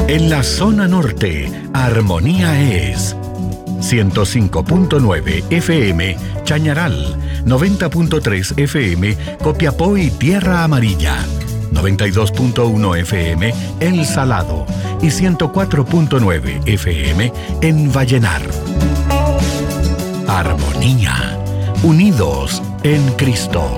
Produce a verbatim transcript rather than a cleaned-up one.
En la zona norte, Armonía es ciento cinco punto nueve F M Chañaral, noventa punto tres F M Copiapó y Tierra Amarilla, noventa y dos punto uno F M El Salado y ciento cuatro punto nueve F M en Vallenar. Armonía, unidos en Cristo.